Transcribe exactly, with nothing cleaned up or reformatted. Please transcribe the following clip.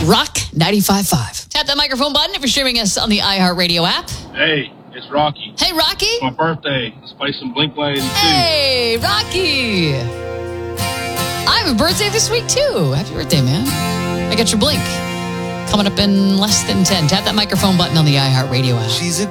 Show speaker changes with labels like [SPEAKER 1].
[SPEAKER 1] Rock ninety-five point five. Tap that microphone button if you're streaming us on the iHeartRadio app.
[SPEAKER 2] Hey, it's Rocky.
[SPEAKER 1] Hey, Rocky.
[SPEAKER 2] It's my birthday. Let's play some Blink one eighty-two.
[SPEAKER 1] Hey, Rocky. I have a birthday this week, too. Happy birthday, man. I got your Blink coming up in less than ten. Tap that microphone button on the iHeartRadio app.
[SPEAKER 3] She's a